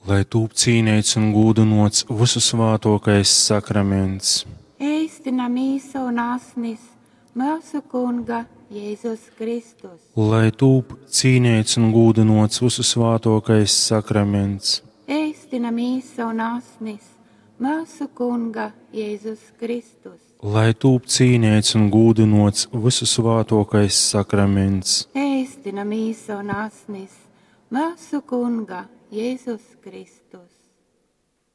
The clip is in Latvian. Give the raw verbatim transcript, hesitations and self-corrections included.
lai tūp cīnīts un gūdinots visu svātokais sakraments. Ēstina mīsa un asnis mūsu Kunga Jēzus Kristus. Lai tūp cīnīts un gūdinots visu svātokais sakraments. Ēstina mīsa un asnis mūsu Kunga Jēzus Kristus. Lai tūp cīnīts un gūdinots visu svātokais sakraments. Ēstina mīsa un asnis mūsu Kunga Jēzus Kristus.